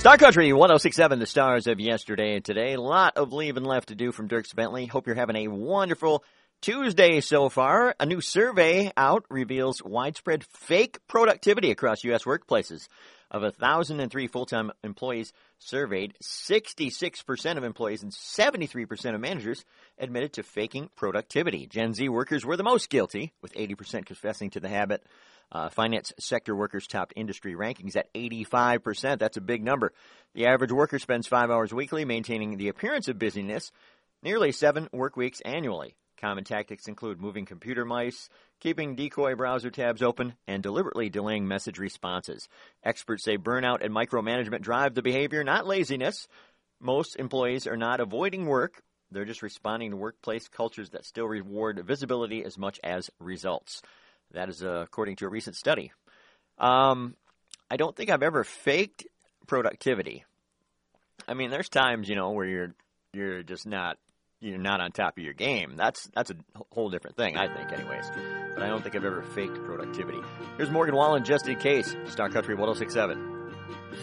Star Country 106.7, the stars of yesterday and today. A lot of leaving left to do from Dierks Bentley. Hope you're having a wonderful Tuesday so far. A new survey out reveals widespread fake productivity across U.S. workplaces. Of 1,003 full-time employees surveyed, 66% of employees and 73% of managers admitted to faking productivity. Gen Z workers were the most guilty, with 80% confessing to the habit. Finance sector workers topped industry rankings at 85%. That's a big number. The average worker spends 5 hours weekly maintaining the appearance of busyness, nearly 7 work weeks annually. Common tactics include moving computer mice, keeping decoy browser tabs open, and deliberately delaying message responses. Experts say burnout and micromanagement drive the behavior, not laziness. Most employees are not avoiding work. They're just responding to workplace cultures that still reward visibility as much as results. That is according to a recent study. I don't think I've ever faked productivity. I mean, there's times, where you're just not on top of your game. That's a whole different thing, I think, anyways. But I don't think I've ever faked productivity. Here's Morgan Wallen, just in case. Star Country 106.7.